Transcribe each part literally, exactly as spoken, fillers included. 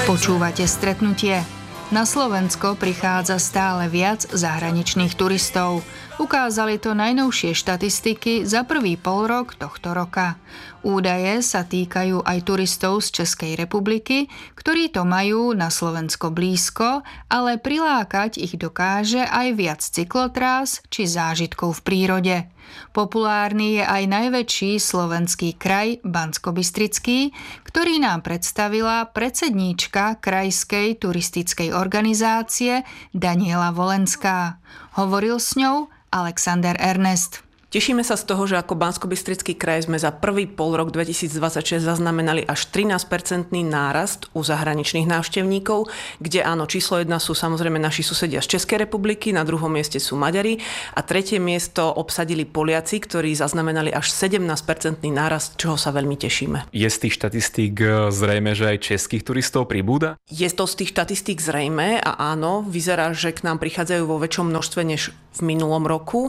Počúvate Stretnutie. Na Slovensko prichádza stále viac zahraničných turistov. Ukázali to najnovšie štatistiky za prvý polrok tohto roka. Údaje sa týkajú aj turistov z Českej republiky, ktorí to majú na Slovensko blízko, ale prilákať ich dokáže aj viac cyklotrás či zážitkov v prírode. Populárny je aj najväčší slovenský kraj Banskobystrický, ktorý nám predstavila predsedníčka krajskej turistickej organizácie Daniela Volenská. Hovoril s ňou Alexander Ernest. Tešíme sa z toho, že ako Banskobystrický kraj sme za prvý polrok dvetisícdvadsaťšesť zaznamenali až trinásťpercentný nárast u zahraničných návštevníkov, kde áno, číslo jedna sú samozrejme naši susedia z Českej republiky, na druhom mieste sú Maďari a tretie miesto obsadili Poliaci, ktorí zaznamenali až sedemnásťpercentný nárast, čoho sa veľmi tešíme. Je z tých štatistík zrejme, že aj českých turistov pribúda? Je to z tých štatistík zrejme a áno, vyzerá, že k nám prichádzajú vo väčšom množstve než v minulom roku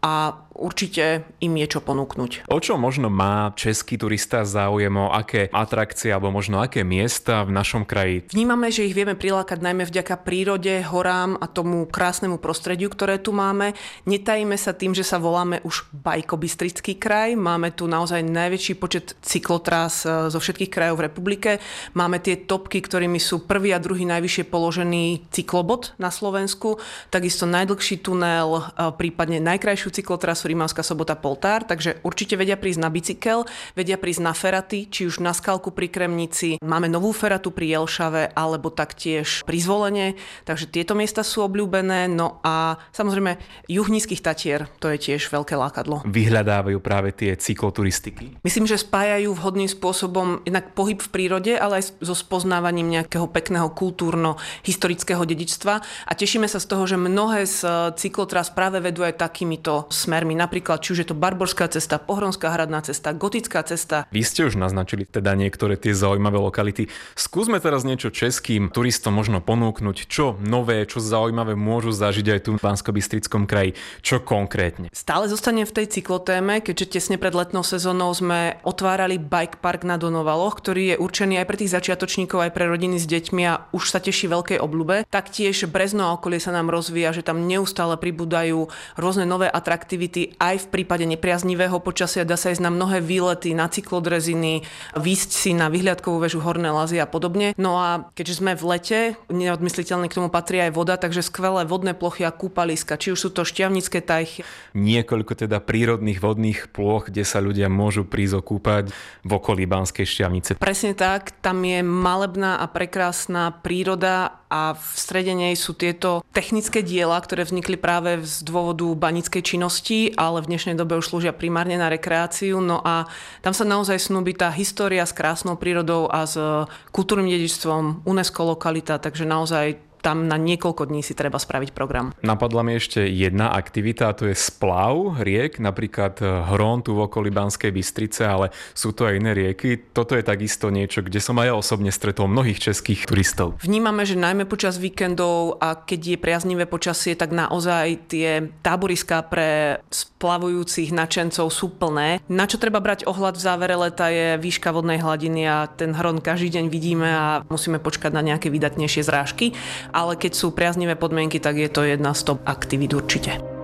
a určite im je čo ponúknuť. O čo možno má český turista záujem, o aké atrakcie alebo možno aké miesta v našom kraji? Vnímame, že ich vieme prilákať najmä vďaka prírode, horám a tomu krásnemu prostrediu, ktoré tu máme. Netajíme sa tým, že sa voláme už Bajkobystrický kraj. Máme tu naozaj najväčší počet cyklotrás zo všetkých krajov v republike. Máme tie topky, ktorými sú prvý a druhý najvyššie položený cyklobod na Slovensku. Takisto najdlhší tunel, prípadne najkrajšiu cyklotrasu Rimavská Sobota Poltár, takže určite vedia prísť na bicykel, vedia prísť na feraty, či už na Skalku pri Kremnici, máme novú feratu pri Jelšave, alebo taktiež pri Zvolene, takže tieto miesta sú obľúbené, no a samozrejme juh Nízkych Tatier, to je tiež veľké lákadlo. Vyhľadávajú práve tie cykloturistiky? Myslím, že spájajú vhodným spôsobom jednak pohyb v prírode, ale aj so spoznávaním nejakého pekného kultúrno-historického dedičstva a tešíme sa z toho, že mnohé z cyklotrás práve vedú aj takýmito smermi. Napríklad, či už je to Barborská cesta, Pohronská hradná cesta, Gotická cesta. Vy ste už naznačili teda niektoré tie zaujímavé lokality. Skúsme teraz niečo českým turistom možno ponúknuť, čo nové, čo zaujímavé môžu zažiť aj tu v Banskobystrickom kraji. Čo konkrétne? Stále zostanem v tej cyklotéme, keďže tesne pred letnou sezónou sme otvárali bike park na Donovaloch, ktorý je určený aj pre tých začiatočníkov, aj pre rodiny s deťmi a už sa teší veľkej obľúbe. Taktiež Brezno a okolie sa nám rozvíja, že tam neustále pribúdajú rôzne nové atraktivity. Aj v prípade nepriaznivého počasia dá sa ísť na mnohé výlety, na cyklodreziny, výjsť si na vyhliadkovú väžu Horné Lazy a podobne. No a keďže sme v lete, neodmysliteľne k tomu patrí aj voda, takže skvelé vodné plochy a kúpaliska, či už sú to šťavnické tajchy. Niekoľko teda prírodných vodných plôch, kde sa ľudia môžu prísť okúpať v okolí Banskej Štiavnice. Presne tak, tam je malebná a prekrásna príroda a v strede nej sú tieto technické diela, ktoré vznikli práve z dôvodu banickej činnosti, ale v dnešnej dobe už slúžia primárne na rekreáciu. No a tam sa naozaj snúbi tá história s krásnou prírodou a s kultúrnym dedičstvom, UNESCO lokalita, takže naozaj tam na niekoľko dní si treba spraviť program. Napadla mi ešte jedna aktivita, a to je splav riek, napríklad Hron tu v okolí Banskej Bystrice, ale sú to aj iné rieky. Toto je takisto niečo, kde som aj ja osobne stretol mnohých českých turistov. Vnímame, že najmä počas víkendov a keď je priaznivé počasie, tak naozaj tie táboriská pre splavujúcich nadšencov sú plné. Na čo treba brať ohľad v závere leta je výška vodnej hladiny a ten Hron každý deň vidíme a musíme počkať na nejaké vydatnejšie zrážky. Ale keď sú priaznivé podmienky, tak je to jedna z top aktivít určite.